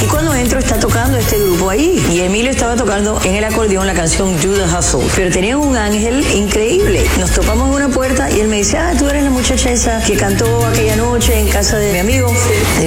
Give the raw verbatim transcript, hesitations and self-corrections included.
cuando entro está tocando este grupo ahí. Y Emilio estaba tocando en el acordeón la canción Do the Hustle. Pero tenían un ángel increíble. Nos topamos en una puerta y él me dice, ah, tú eres la muchacha esa que cantó aquella noche en casa de mi amigo.